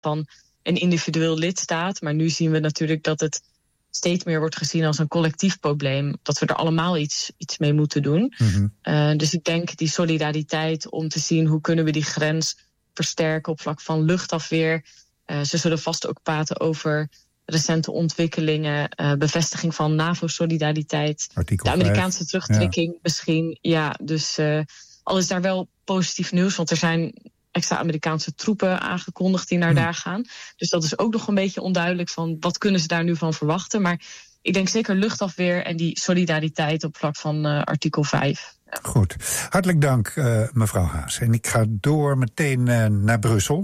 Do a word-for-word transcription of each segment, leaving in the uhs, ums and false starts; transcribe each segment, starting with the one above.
van een individueel lidstaat. Maar nu zien we natuurlijk dat het steeds meer wordt gezien als een collectief probleem. Dat we er allemaal iets, iets mee moeten doen. Mm-hmm. Uh, dus ik denk die solidariteit om te zien hoe kunnen we die grens versterken op vlak van luchtafweer. Uh, ze zullen vast ook praten over recente ontwikkelingen, uh, bevestiging van NAVO-solidariteit, Artikel de Amerikaanse vijf. terugtrekking ja. misschien. Ja, dus uh, al is daar wel positief nieuws, want er zijn extra Amerikaanse troepen aangekondigd die naar hmm. daar gaan. Dus dat is ook nog een beetje onduidelijk van wat kunnen ze daar nu van verwachten. Maar ik denk zeker luchtafweer en die solidariteit op vlak van uh, artikel vijf. Ja. Goed, hartelijk dank uh, mevrouw Haas. En ik ga door meteen uh, naar Brussel.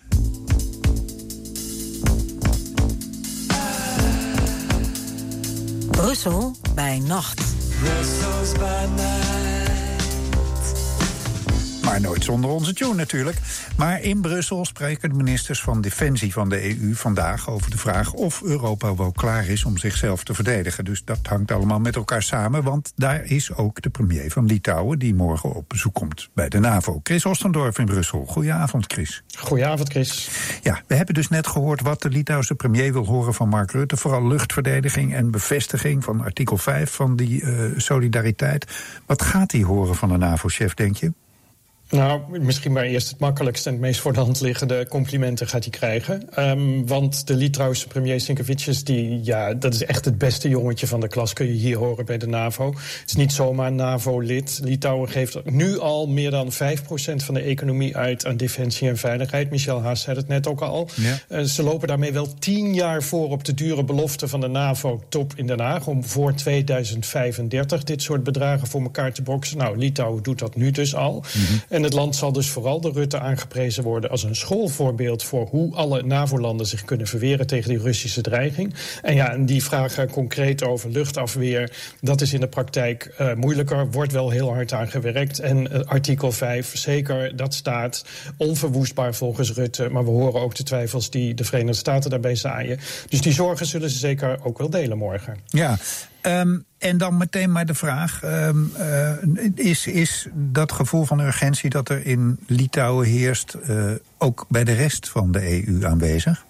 Brussel bij nacht. Brussels by night. Maar nooit zonder onze tune natuurlijk. Maar in Brussel spreken de ministers van Defensie van de E U vandaag over de vraag of Europa wel klaar is om zichzelf te verdedigen. Dus dat hangt allemaal met elkaar samen, want daar is ook de premier van Litouwen die morgen op bezoek komt bij de NAVO. Chris Ostendorf in Brussel. Goedenavond, Chris. Goedenavond, Chris. Ja, we hebben dus net gehoord wat de Litouwse premier wil horen van Mark Rutte. Vooral luchtverdediging en bevestiging van artikel vijf van die uh, solidariteit. Wat gaat hij horen van de NAVO-chef, denk je? Nou, misschien maar eerst het makkelijkste en het meest voor de hand liggende complimenten gaat hij krijgen. Um, want de Litouwse premier Sinkevičius, die, ja, dat is echt het beste jongetje van de klas, kun je hier horen bij de NAVO. Het is niet zomaar een NAVO-lid. Litouwen geeft nu al meer dan vijf procent van de economie uit aan defensie en veiligheid. Michel Haas zei het net ook al. Ja. Uh, ze lopen daarmee wel tien jaar voor op de dure belofte van de NAVO-top in Den Haag om voor tweeduizend vijfendertig dit soort bedragen voor elkaar te boksen. Nou, Litouwen doet dat nu dus al. Mm-hmm. En het land zal dus vooral door Rutte aangeprezen worden als een schoolvoorbeeld voor hoe alle NAVO-landen zich kunnen verweren tegen die Russische dreiging. En ja, en die vragen concreet over luchtafweer, dat is in de praktijk uh, moeilijker, wordt wel heel hard aan gewerkt. En uh, artikel vijf, zeker, dat staat onverwoestbaar volgens Rutte. Maar we horen ook de twijfels die de Verenigde Staten daarbij zaaien. Dus die zorgen zullen ze zeker ook wel delen morgen. Ja. Um, en dan meteen maar de vraag, um, uh, is, is dat gevoel van urgentie dat er in Litouwen heerst uh, ook bij de rest van de E U aanwezig?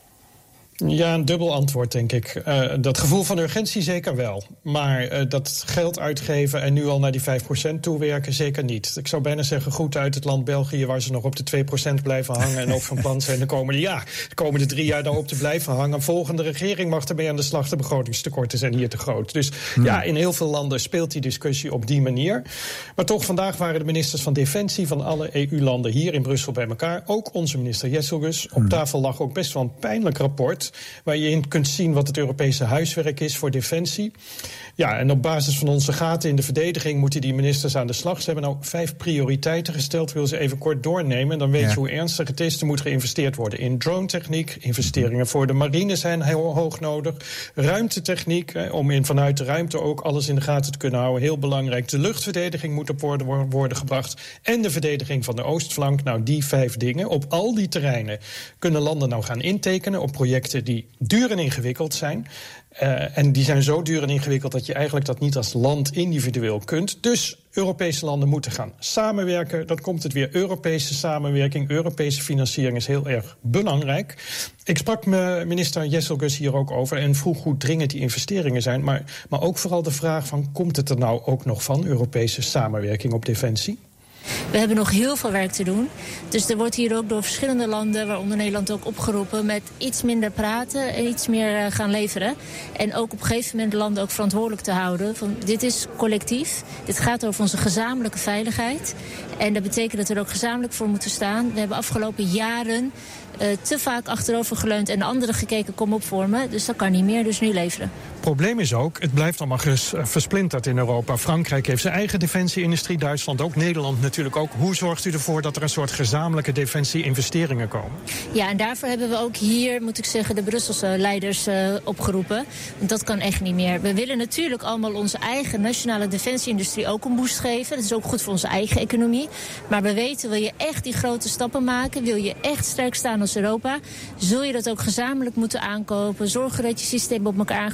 Ja, een dubbel antwoord, denk ik. Uh, dat gevoel van urgentie zeker wel. Maar uh, dat geld uitgeven en nu al naar die vijf procent toewerken, zeker niet. Ik zou bijna zeggen, goed uit het land België, waar ze nog op de twee procent blijven hangen en ook van plan zijn de komende, ja, de komende drie jaar daarop te blijven hangen. Volgende regering mag ermee aan de slag. De begrotingstekorten zijn hier te groot. Dus hmm. ja, in heel veel landen speelt die discussie op die manier. Maar toch, vandaag waren de ministers van Defensie van alle E U-landen hier in Brussel bij elkaar. Ook onze minister Jesselgus. Op tafel lag ook best wel een pijnlijk rapport waar je in kunt zien wat het Europese huiswerk is voor defensie. Ja, en op basis van onze gaten in de verdediging moeten die ministers aan de slag. Ze hebben nou vijf prioriteiten gesteld. Ik wil ze even kort doornemen. En dan weet ja. je hoe ernstig het is. Er moet geïnvesteerd worden in drone-techniek. Investeringen voor de marine zijn heel hoog nodig. Ruimtetechniek, eh, om in, vanuit de ruimte ook alles in de gaten te kunnen houden. Heel belangrijk. De luchtverdediging moet op orde worden gebracht. En de verdediging van de oostflank. Nou, die vijf dingen. Op al die terreinen kunnen landen nou gaan intekenen op projecten die duur en ingewikkeld zijn. Uh, en die zijn zo duur en ingewikkeld dat je eigenlijk dat niet als land individueel kunt. Dus Europese landen moeten gaan samenwerken. Dan komt het weer Europese samenwerking. Europese financiering is heel erg belangrijk. Ik sprak me minister Jesselgus hier ook over en vroeg hoe dringend die investeringen zijn. Maar, maar ook vooral de vraag van, komt het er nou ook nog van, Europese samenwerking op defensie? We hebben nog heel veel werk te doen. Dus er wordt hier ook door verschillende landen, waaronder Nederland ook, opgeroepen met iets minder praten en iets meer gaan leveren. En ook op een gegeven moment de landen ook verantwoordelijk te houden. Van, dit is collectief. Dit gaat over onze gezamenlijke veiligheid. En dat betekent dat we er ook gezamenlijk voor moeten staan. We hebben afgelopen jaren uh, te vaak achterover geleund en de anderen gekeken, kom op voor me. Dus dat kan niet meer, dus nu leveren. Het probleem is ook, het blijft allemaal ges, uh, versplinterd in Europa. Frankrijk heeft zijn eigen defensieindustrie, Duitsland ook, Nederland natuurlijk ook. Hoe zorgt u ervoor dat er een soort gezamenlijke defensie-investeringen komen? Ja, en daarvoor hebben we ook hier, moet ik zeggen, de Brusselse leiders uh, opgeroepen. Want dat kan echt niet meer. We willen natuurlijk allemaal onze eigen nationale defensieindustrie ook een boost geven. Dat is ook goed voor onze eigen economie. Maar we weten, wil je echt die grote stappen maken, wil je echt sterk staan als Europa, zul je dat ook gezamenlijk moeten aankopen. Zorgen dat je systemen op elkaar aangepast zijn.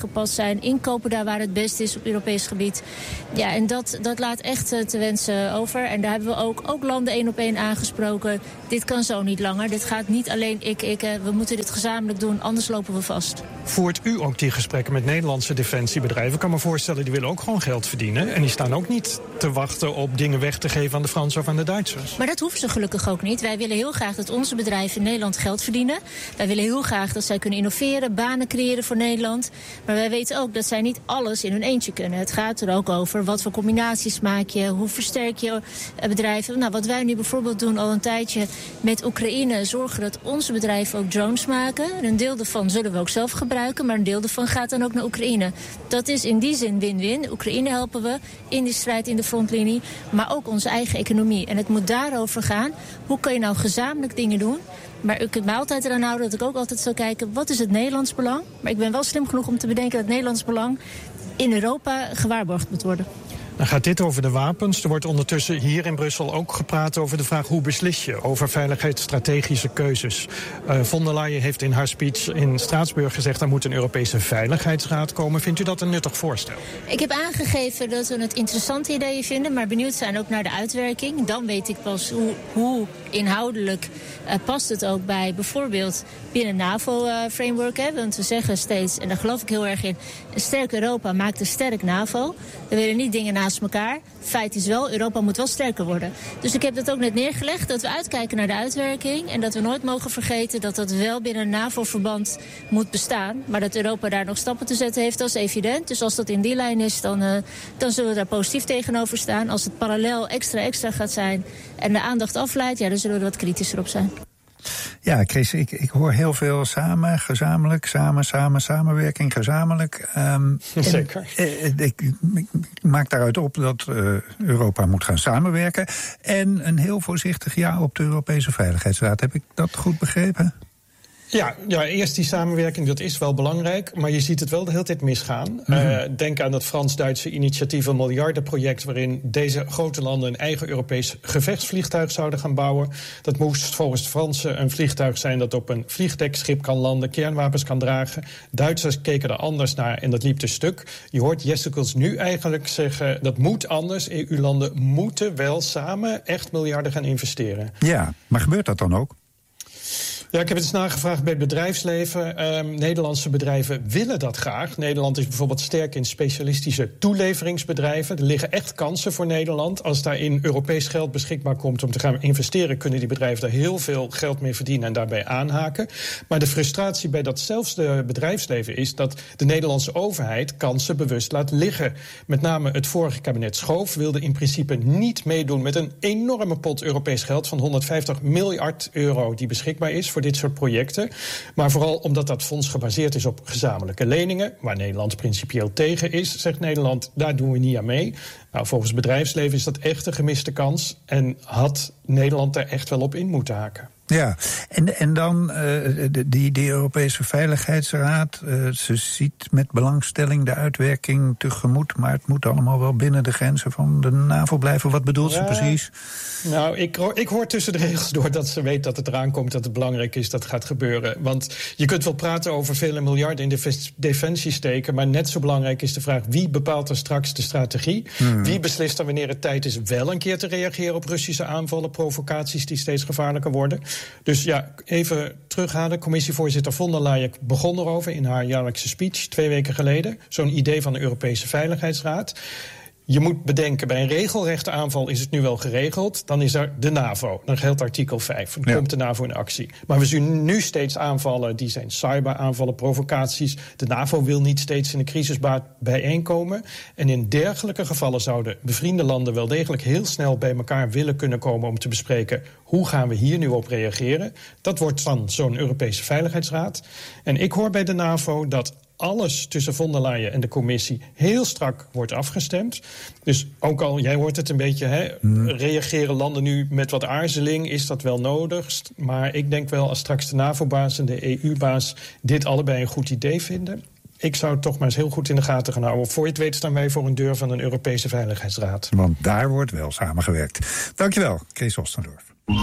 zijn, inkopen daar waar het best is op Europees gebied. Ja, en dat, dat laat echt uh, te wensen over. En daar hebben we ook, ook landen één op één aangesproken. Dit kan zo niet langer. Dit gaat niet alleen ik, ik. Uh, we moeten dit gezamenlijk doen, anders lopen we vast. Voert u ook die gesprekken met Nederlandse defensiebedrijven? Ik kan me voorstellen, die willen ook gewoon geld verdienen. En die staan ook niet te wachten op dingen weg te geven aan de Fransen of aan de Duitsers. Maar dat hoeven ze gelukkig ook niet. Wij willen heel graag dat onze bedrijven in Nederland geld verdienen. Wij willen heel graag dat zij kunnen innoveren, banen creëren voor Nederland. Maar wij weten ook dat zij niet alles in hun eentje kunnen. Het gaat er ook over wat voor combinaties maak je, hoe versterk je bedrijven. Nou, wat wij nu bijvoorbeeld doen al een tijdje met Oekraïne, zorgen dat onze bedrijven ook drones maken. En een deel daarvan zullen we ook zelf gebruiken, maar een deel daarvan gaat dan ook naar Oekraïne. Dat is in die zin win-win. Oekraïne helpen we in die strijd in de frontlinie, maar ook onze eigen economie. En het moet daarover gaan. Hoe kun je nou gezamenlijk dingen doen? Maar u kunt mij altijd eraan houden dat ik ook altijd zal kijken, wat is het Nederlands belang? Maar ik ben wel slim genoeg om te bedenken dat het Nederlands belang in Europa gewaarborgd moet worden. Dan gaat dit over de wapens. Er wordt ondertussen hier in Brussel ook gepraat over de vraag hoe beslis je over veiligheidsstrategische keuzes. Uh, von der Leyen heeft in haar speech in Straatsburg gezegd er moet een Europese Veiligheidsraad komen. Vindt u dat een nuttig voorstel? Ik heb aangegeven dat we het interessante ideeën vinden, maar benieuwd zijn ook naar de uitwerking. Dan weet ik pas hoe, hoe inhoudelijk uh, past het ook bij bijvoorbeeld binnen NAVO-framework. Uh, want we zeggen steeds, en daar geloof ik heel erg in, een sterk Europa maakt een sterk NAVO. We willen niet dingen naast elkaar. Feit is wel, Europa moet wel sterker worden. Dus ik heb dat ook net neergelegd, dat we uitkijken naar de uitwerking en dat we nooit mogen vergeten dat dat wel binnen een NAVO-verband moet bestaan. Maar dat Europa daar nog stappen te zetten heeft, dat is evident. Dus als dat in die lijn is, dan, uh, dan zullen we daar positief tegenover staan. Als het parallel extra extra gaat zijn en de aandacht afleidt, ja, dan zullen we er wat kritischer op zijn. Ja, Chris, ik, ik hoor heel veel samen, gezamenlijk, samen, samen, samenwerking, gezamenlijk. Um, Zeker. En, uh, ik, ik, ik maak daaruit op dat uh, Europa moet gaan samenwerken. En een heel voorzichtig ja op de Europese Veiligheidsraad. Heb ik dat goed begrepen? Ja, ja, eerst die samenwerking, dat is wel belangrijk. Maar je ziet het wel de hele tijd misgaan. Mm-hmm. Uh, denk aan dat Frans-Duitse initiatief, een miljardenproject waarin deze grote landen een eigen Europees gevechtsvliegtuig zouden gaan bouwen. Dat moest volgens de Fransen een vliegtuig zijn dat op een vliegdekschip kan landen, kernwapens kan dragen. Duitsers keken er anders naar en dat liep te stuk. Je hoort Jessicus nu eigenlijk zeggen, dat moet anders. E U-landen moeten wel samen echt miljarden gaan investeren. Ja, maar gebeurt dat dan ook? Ja, ik heb het eens nagevraagd bij het bedrijfsleven. Um, Nederlandse bedrijven willen dat graag. Nederland is bijvoorbeeld sterk in specialistische toeleveringsbedrijven. Er liggen echt kansen voor Nederland. Als daarin Europees geld beschikbaar komt om te gaan investeren, kunnen die bedrijven daar heel veel geld mee verdienen en daarbij aanhaken. Maar de frustratie bij datzelfde bedrijfsleven is dat de Nederlandse overheid kansen bewust laat liggen. Met name het vorige kabinet Schoof wilde in principe niet meedoen met een enorme pot Europees geld van honderdvijftig miljard euro die beschikbaar is voor dit soort projecten. Maar vooral omdat dat fonds gebaseerd is op gezamenlijke leningen, waar Nederland principieel tegen is, zegt Nederland, daar doen we niet aan mee. Nou, volgens het bedrijfsleven is dat echt een gemiste kans en had Nederland daar echt wel op in moeten haken. Ja, en, en dan uh, die, die Europese Veiligheidsraad. Uh, ze ziet met belangstelling de uitwerking tegemoet, maar het moet allemaal wel binnen de grenzen van de NAVO blijven. Wat bedoelt ja, ze precies? Nou, ik, ik hoor tussen de regels door dat ze weet dat het eraan komt, dat het belangrijk is dat het gaat gebeuren. Want je kunt wel praten over vele miljarden in de defensie steken, maar net zo belangrijk is de vraag wie bepaalt er straks de strategie? Hmm. Wie beslist er wanneer het tijd is wel een keer te reageren op Russische aanvallen, provocaties die steeds gevaarlijker worden? Dus ja, even terughalen. Commissievoorzitter von der Leyen begon erover in haar jaarlijkse speech twee weken geleden. Zo'n idee van de Europese Veiligheidsraad. Je moet bedenken, bij een regelrechte aanval is het nu wel geregeld. Dan is er de NAVO. Dan geldt artikel vijf. Dan ja. komt de NAVO in actie. Maar we zien nu steeds aanvallen. Die zijn cyberaanvallen, provocaties. De NAVO wil niet steeds in de crisisbaat bijeenkomen. En in dergelijke gevallen zouden bevriende landen wel degelijk heel snel bij elkaar willen kunnen komen om te bespreken hoe gaan we hier nu op reageren. Dat wordt dan zo'n Europese Veiligheidsraad. En ik hoor bij de NAVO dat alles tussen von der Leyen en de commissie heel strak wordt afgestemd. Dus ook al, jij hoort het een beetje, hè, hmm. reageren landen nu met wat aarzeling, is dat wel nodig? Maar ik denk wel, als straks de NAVO-baas en de E U-baas dit allebei een goed idee vinden, ik zou het toch maar eens heel goed in de gaten gaan houden. Voor je het weet staan wij voor een deur van een Europese Veiligheidsraad. Want daar wordt wel samengewerkt. Dankjewel, Kees Ostendorf.